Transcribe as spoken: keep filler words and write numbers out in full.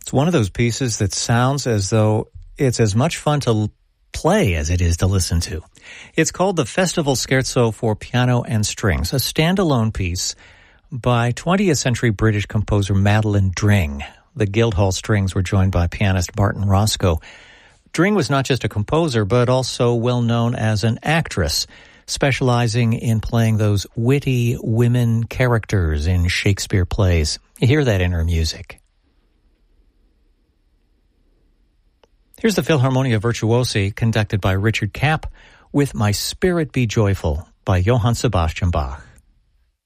It's one of those pieces that sounds as though it's as much fun to play as it is to listen to. It's called the Festival Scherzo for Piano and Strings, a standalone piece by twentieth century British composer Madeline Dring. The Guildhall Strings were joined by pianist Martin Roscoe. Dring was not just a composer, but also well known as an actress, specializing in playing those witty women characters in Shakespeare plays. You hear that in her music. Here's the Philharmonia Virtuosi, conducted by Richard Kapp, with My Spirit Be Joyful by Johann Sebastian Bach.